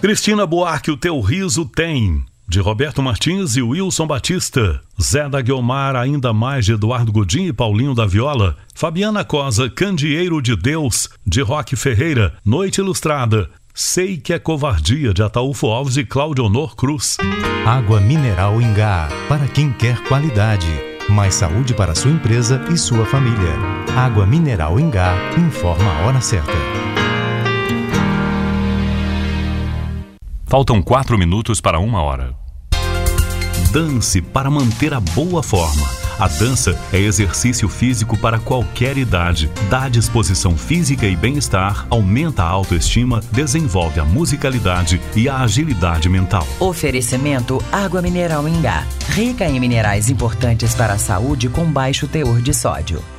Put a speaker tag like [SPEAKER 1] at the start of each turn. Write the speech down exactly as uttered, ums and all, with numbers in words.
[SPEAKER 1] Cristina Buarque, O Teu Riso Tem, de Roberto Martins e Wilson Batista. Zé da Guiomar, Ainda Mais, de Eduardo Godinho e Paulinho da Viola. Fabiana Cosa, Candeeiro de Deus, de Roque Ferreira. Noite Ilustrada, Sei Que É Covardia, de Ataúfo Alves e Cláudio Honor Cruz.
[SPEAKER 2] Água mineral Ingá, para quem quer qualidade. Mais saúde para sua empresa e sua família. Água mineral Ingá, informa a hora certa.
[SPEAKER 3] Faltam quatro minutos para uma hora.
[SPEAKER 1] Dance para manter a boa forma. A dança é exercício físico para qualquer idade. Dá disposição física e bem-estar, aumenta a autoestima, desenvolve a musicalidade e a agilidade mental.
[SPEAKER 4] Oferecimento Água Mineral Ingá, rica em minerais importantes para a saúde com baixo teor de sódio.